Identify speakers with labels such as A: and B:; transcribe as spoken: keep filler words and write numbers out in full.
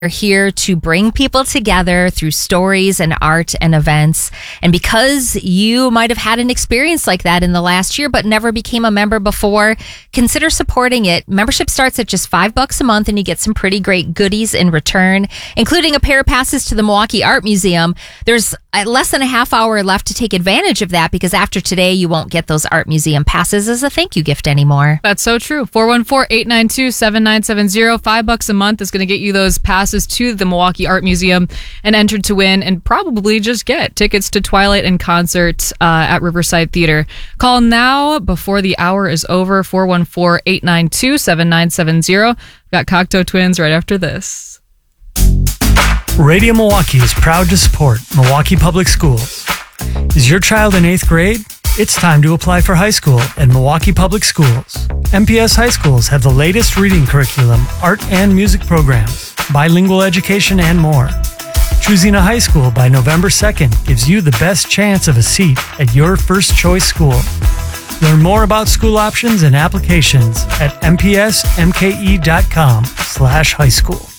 A: We're here to bring people together through stories and art and events. And because you might have had an experience like that in the last year, but never became a member before, consider supporting it. Membership starts at just five bucks a month, and you get some pretty great goodies in return, including a pair of passes to the Milwaukee Art Museum. There's less than a half hour left to take advantage of that, because after today, you won't get those art museum passes as a thank you gift anymore.
B: That's so true. four one four, eight nine two, seven nine seven zero. Five bucks a month is going to get you those passes to the Milwaukee Art Museum and entered to win and probably just get tickets to Twilight in concert uh, at Riverside Theater. Call now before the hour is over. four one four, eight nine two, seven nine seven zero. Got Cocteau Twins right after this.
C: Radio Milwaukee is proud to support Milwaukee Public Schools. Is your child in eighth grade? It's time to apply for high school at Milwaukee Public Schools. M P S high schools have the latest reading curriculum, art and music programs, bilingual education, and more. Choosing a high school by November second gives you the best chance of a seat at your first choice school. Learn more about school options and applications at m p s m k e dot com slash high school.